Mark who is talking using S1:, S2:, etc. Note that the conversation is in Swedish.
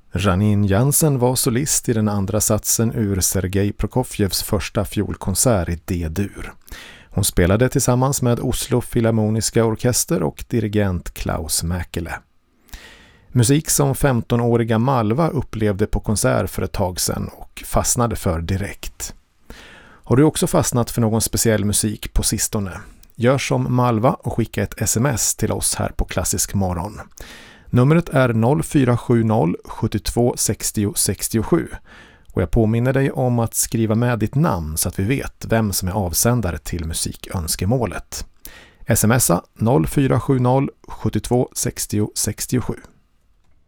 S1: Janine Jansen var solist i den andra satsen ur Sergej Prokofjevs första fiolkonsert i D-dur. Hon spelade tillsammans med Oslo Filharmoniska Orkester och dirigent Klaus Mäkelä. Musik som 15-åriga Malva upplevde på konsert för ett tag sedan och fastnade för direkt. Har du också fastnat för någon speciell musik på sistone? Gör som Malva och skicka ett sms till oss här på Klassisk morgon. Numret är 0470 72 60 67 och jag påminner dig om att skriva med ditt namn så att vi vet vem som är avsändare till musikönskemålet. Smsa 0470 72 60 67.